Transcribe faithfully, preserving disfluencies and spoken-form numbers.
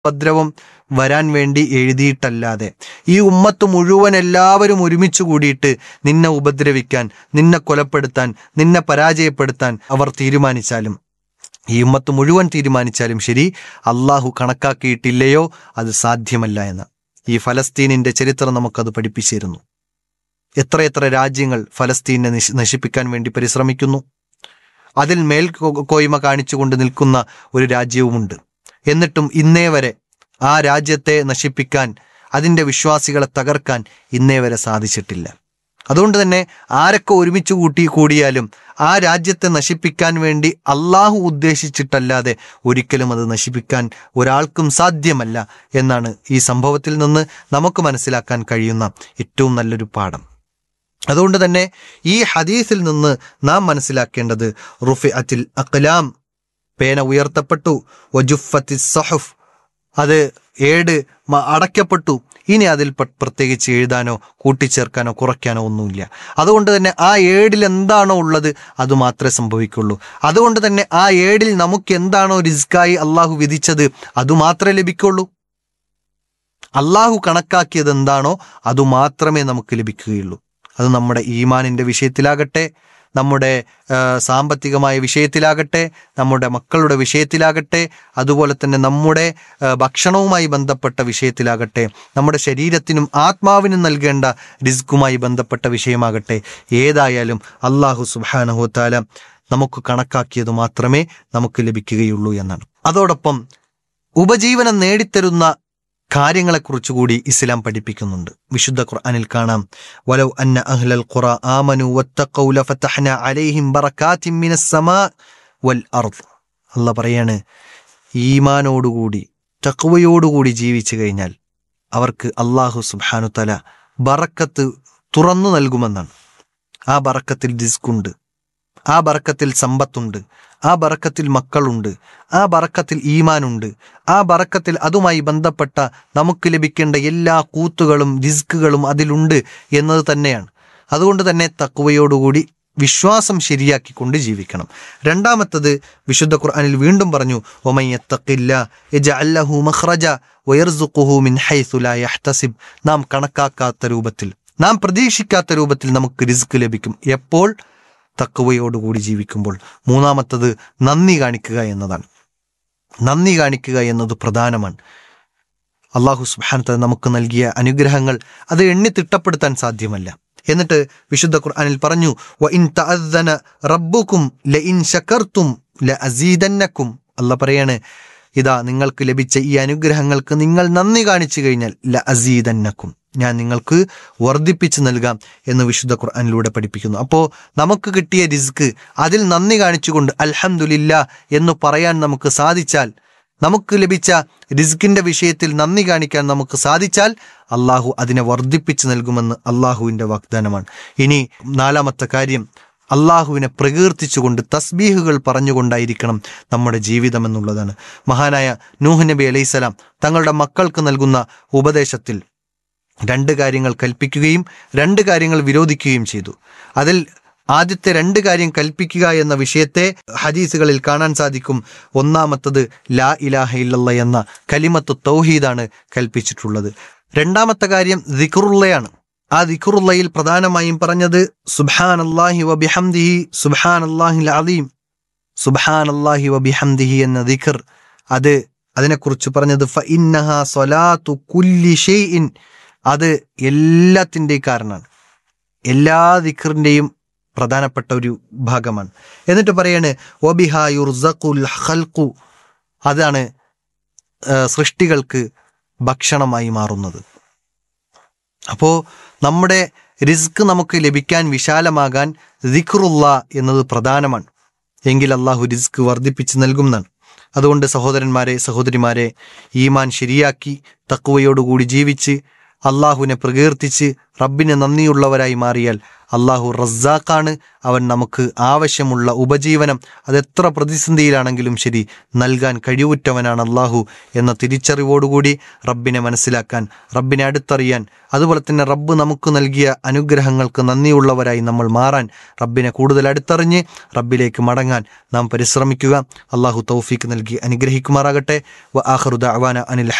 ഉപദ്രവം വരാൻ വേണ്ടി എഴുതിയിട്ടല്ലാതെ ഈ ഉമ്മത്ത് മുഴുവൻ എല്ലാവരും ഒരുമിച്ച് കൂടിയിട്ട് നിന്നെ ഉപദ്രവിക്കാൻ, നിന്നെ കൊലപ്പെടുത്താൻ, നിന്നെ പരാജയപ്പെടുത്താൻ അവർ തീരുമാനിച്ചാലും, ഈ ഉമ്മത്ത് മുഴുവൻ തീരുമാനിച്ചാലും ശരി, അള്ളാഹു കണക്കാക്കിയിട്ടില്ലയോ അത് സാധ്യമല്ല എന്ന് ഈ ഫലസ്തീനിൻ്റെ ചരിത്രം നമുക്കത് പഠിപ്പിച്ചു തരുന്നു. എത്രയെത്ര രാജ്യങ്ങൾ ഫലസ്തീനെ നശിപ്പിക്കാൻ വേണ്ടി പരിശ്രമിക്കുന്നു. അതിൽ മേൽക്കോയ്മ കാണിച്ചുകൊണ്ട് നിൽക്കുന്ന ഒരു രാജ്യവുമുണ്ട്. എന്നിട്ടും ഇന്നേ വരെ ആ രാജ്യത്തെ നശിപ്പിക്കാൻ, അതിൻ്റെ വിശ്വാസികളെ തകർക്കാൻ ഇന്നേ വരെ സാധിച്ചിട്ടില്ല. അതുകൊണ്ട് തന്നെ ആരൊക്കെ ഒരുമിച്ച് കൂട്ടി കൂടിയാലും ആ രാജ്യത്തെ നശിപ്പിക്കാൻ വേണ്ടി അള്ളാഹു ഉദ്ദേശിച്ചിട്ടല്ലാതെ ഒരിക്കലും അത് നശിപ്പിക്കാൻ ഒരാൾക്കും സാധ്യമല്ല എന്നാണ് ഈ സംഭവത്തിൽ നിന്ന് നമുക്ക് മനസ്സിലാക്കാൻ കഴിയുന്ന ഏറ്റവും നല്ലൊരു പാഠം. അതുകൊണ്ട് തന്നെ ഈ ഹദീസിൽ നിന്ന് നാം മനസ്സിലാക്കേണ്ടത് റുഫിഅത്തിൽ അഖ്ലാം, പേന ഉയർത്തപ്പെട്ടു, വജുഫത്തി സഹഫ്, അത് ഏട് അടയ്ക്കപ്പെട്ടു, ഇനി അതിൽ പ്രത്യേകിച്ച് എഴുതാനോ കൂട്ടിച്ചേർക്കാനോ കുറയ്ക്കാനോ ഒന്നുമില്ല. അതുകൊണ്ട് തന്നെ ആ ഏടിൽ എന്താണോ ഉള്ളത് അത് മാത്രമേ സംഭവിക്കുള്ളൂ. അതുകൊണ്ട് തന്നെ ആ ഏടിൽ നമുക്ക് എന്താണോ റിസ്കായി അള്ളാഹു വിധിച്ചത് അതുമാത്രമേ ലഭിക്കുള്ളൂ. അള്ളാഹു കണക്കാക്കിയത് എന്താണോ അതുമാത്രമേ നമുക്ക് ലഭിക്കുകയുള്ളൂ. അത് നമ്മുടെ ഈമാനിൻ്റെ വിഷയത്തിലാകട്ടെ, നമ്മുടെ സാമ്പത്തികമായ വിഷയത്തിലാകട്ടെ, നമ്മുടെ മക്കളുടെ വിഷയത്തിലാകട്ടെ, അതുപോലെ തന്നെ നമ്മുടെ ഭക്ഷണവുമായി ബന്ധപ്പെട്ട വിഷയത്തിലാകട്ടെ, നമ്മുടെ ശരീരത്തിനും ആത്മാവിനും നൽകേണ്ട റിസ്കുമായി ബന്ധപ്പെട്ട വിഷയമാകട്ടെ, ഏതായാലും അള്ളാഹു സുബ്ഹാനഹു തആല നമുക്ക് കണക്കാക്കിയത് മാത്രമേ നമുക്ക് ലഭിക്കുകയുള്ളൂ എന്നാണ്. അതോടൊപ്പം ഉപജീവനം നേടിത്തരുന്ന കാര്യങ്ങളെക്കുറിച്ചുകൂടി ഇസ്ലാം പഠിപ്പിക്കുന്നുണ്ട്. വിശുദ്ധ ഖുർആനിൽ കാണാം, വലൗ അന്ന അഹ്ലൽ ഖുറ ആമനു വത്തഖൗ ലഫതഹ്നാ അലൈഹിം ബറകാതിൻ മിനസ് സമാ വൽ അർദ്. അല്ലാഹ് പറയാണ്, ഈമാനോടുകൂടി തഖ്വയോടുകൂടി ജീവിച്ചു കഴിഞ്ഞാൽ അവർക്ക് അല്ലാഹു സുബ്ഹാനഹു തആല ബറക്കത്ത് തുറന്നു നൽകുമെന്നാണ്. ആ ബറക്കത്തിൽ റിസ്കുണ്ട്, ആ ബറക്കത്തിൽ സമ്പത്തുണ്ട്, ആ ബറക്കത്തിൽ മക്കളുണ്ട്, ആ ബറക്കത്തിൽ ഈമാനുണ്ട്, ആ ബറക്കത്തിൽ അതുമായി ബന്ധപ്പെട്ട നമുക്ക് ലഭിക്കേണ്ട എല്ലാ കൂത്തുകളും റിസ്കുകളും അതിലുണ്ട് എന്നത് തന്നെയാണ്. അതുകൊണ്ട് തന്നെ തഖ്വയോടുകൂടി വിശ്വാസം ശരിയാക്കിക്കൊണ്ട് ജീവിക്കണം. രണ്ടാമത്തത് വിശുദ്ധ ഖുർആനിൽ വീണ്ടും പറഞ്ഞു, വമൻ യത്തഖില്ലാഹ യജ്അൽ ലഹു മഖ്റജ വയർസുഖുഹു മിൻ ഹൈസു ലാ യഹ്തസിബ്. നാം കണക്കാക്കാത്ത രൂപത്തിൽ, നാം പ്രതീക്ഷിക്കാത്ത രൂപത്തിൽ നമുക്ക് റിസ്ക് ലഭിക്കും. എപ്പോൾ? തഖ്വയോടുകൂടി ജീവിക്കുമ്പോൾ. മൂന്നാമത്തത് നന്ദി കാണിക്കുക എന്നതാണ്. നന്ദി കാണിക്കുക എന്നത് പ്രധാനമാണ്. അല്ലാഹു സുബ്ഹാനഹു തആല നമുക്ക് നൽകിയ അനുഗ്രഹങ്ങൾ അത് എണ്ണി തിട്ടപ്പെടുത്താൻ സാധ്യമല്ല. എന്നിട്ട് വിശുദ്ധ ഖുർആനിൽ പറഞ്ഞു, വഇൻ തഅദ്ദന റബ്ബുക്കും ലഇൻ ശകർതും ലഅസീദന്നക്കും. അല്ലാഹ് പറയാണ്, ഇതാ നിങ്ങൾക്ക് ലഭിച്ച ഈ അനുഗ്രഹങ്ങൾക്ക് നിങ്ങൾ നന്ദി കാണിച്ചു കഴിഞ്ഞാൽ ലഅസീദന്നക്കും, ഞാൻ നിങ്ങൾക്ക് വർദ്ധിപ്പിച്ച് നൽകാം എന്ന് വിശുദ്ധ ഖുർആനിലൂടെ പഠിപ്പിക്കുന്നു. അപ്പോൾ നമുക്ക് കിട്ടിയ റിസ്ക് അതിൽ നന്ദി കാണിച്ചുകൊണ്ട് അൽഹംദുലില്ലാ എന്ന് പറയാൻ നമുക്ക് സാധിച്ചാൽ, നമുക്ക് ലഭിച്ച റിസ്കിൻ്റെ വിഷയത്തിൽ നന്ദി കാണിക്കാൻ നമുക്ക് സാധിച്ചാൽ അള്ളാഹു അതിനെ വർദ്ധിപ്പിച്ച് നൽകുമെന്ന് അള്ളാഹുവിൻ്റെ വാഗ്ദാനമാണ്. ഇനി നാലാമത്തെ കാര്യം, അള്ളാഹുവിനെ പ്രകീർത്തിച്ചുകൊണ്ട് തസ്ബീഹുകൾ പറഞ്ഞുകൊണ്ടായിരിക്കണം നമ്മുടെ ജീവിതം എന്നുള്ളതാണ്. മഹാനായ നൂഹ് നബി അലൈഹിസ്സലാം തങ്ങളുടെ മക്കൾക്ക് നൽകുന്ന ഉപദേശത്തിൽ രണ്ട് കാര്യങ്ങൾ കൽപ്പിക്കുകയും രണ്ട് കാര്യങ്ങൾ വിരോധിക്കുകയും ചെയ്തു. അതിൽ ആദ്യത്തെ രണ്ട് കാര്യം കൽപ്പിക്കുക എന്ന വിഷയത്തെ ഹദീസുകളിൽ കാണാൻ സാധിക്കും. ഒന്നാമത്തത് ലാ ഇലാഹ ഇല്ലല്ലാഹ് എന്ന കലിമത്ത് തൗഹീദാണ് കൽപ്പിച്ചിട്ടുള്ളത്. രണ്ടാമത്തെ കാര്യം ദിക്റുള്ളയാണ്. ആ ദിക്റുള്ളയിൽ പ്രധാനമായും പറഞ്ഞത് സുബ്ഹാനല്ലാഹി വബിഹംദിഹി സുബ്ഹാനല്ലാഹിൽ അദീം, സുബ്ഹാനല്ലാഹി വബിഹംദിഹി എന്ന ദിക്ർ, അത് അതിനെക്കുറിച്ച് പറഞ്ഞത് ഫഇന്നഹാ സ്വലാത്തു കുല്ലി ഷൈഇൻ, അത് എല്ലാത്തിൻ്റെയും കാരണമാണ്, എല്ലാ ദിക്റിൻ്റെയും പ്രധാനപ്പെട്ട ഒരു ഭാഗമാണ്. എന്നിട്ട് പറയാണ് വബിഹാ യുർസഖുൽ ഖൽഖു, അതാണ് സൃഷ്ടികൾക്ക് ഭക്ഷണമായി മാറുന്നത്. അപ്പോൾ നമ്മുടെ റിസ്ക് നമുക്ക് ലഭിക്കാൻ, വിശാലമാകാൻ ദിക്റുള്ള എന്നത് പ്രധാനമാണ്. എങ്കിൽ അള്ളാഹു റിസ്ക് വർദ്ധിപ്പിച്ച് നൽകുന്നതാണ്. അതുകൊണ്ട് സഹോദരന്മാരെ, സഹോദരിമാരെ, ഈമാൻ ശരിയാക്കി തഖ്വയോടുകൂടി ജീവിച്ച് അള്ളാഹുവിനെ പ്രകീർത്തിച്ച് റബ്ബിന് നന്ദിയുള്ളവരായി മാറിയാൽ അള്ളാഹു റസ്സാഖാണ്. അവൻ നമുക്ക് ആവശ്യമുള്ള ഉപജീവനം അതെത്ര പ്രതിസന്ധിയിലാണെങ്കിലും ശരി നൽകാൻ കഴിവുറ്റവനാണ് അള്ളാഹു എന്ന തിരിച്ചറിവോടുകൂടി റബ്ബിനെ മനസ്സിലാക്കാൻ, റബ്ബിനെ അടുത്തറിയാൻ, അതുപോലെ തന്നെ റബ്ബ് നമുക്ക് നൽകിയ അനുഗ്രഹങ്ങൾക്ക് നന്ദിയുള്ളവരായി നമ്മൾ മാറാൻ, റബ്ബിനെ കൂടുതൽ അടുത്തറിഞ്ഞ് റബ്ബിലേക്ക് മടങ്ങാൻ നാം പരിശ്രമിക്കുക. അള്ളാഹു തൗഫീക്ക് നൽകി അനുഗ്രഹിക്കുമാറാകട്ടെ. വ ആഖിറു ദഅവാന അനിൽ